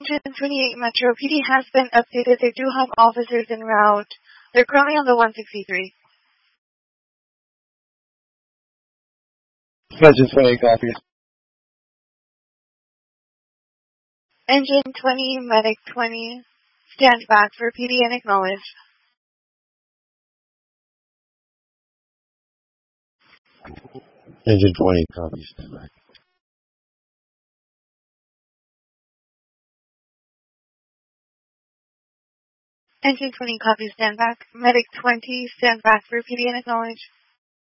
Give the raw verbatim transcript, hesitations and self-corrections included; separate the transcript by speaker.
Speaker 1: twenty-eight Metro P D has been updated. They do have officers en route. They're currently on the one sixty-three.
Speaker 2: Engine twenty, copy.
Speaker 1: Engine twenty, Medic twenty, stand back for P D and acknowledge.
Speaker 2: Engine twenty, copy, stand back.
Speaker 1: Engine twenty, copy, stand back. Medic twenty, stand back for P D and acknowledge.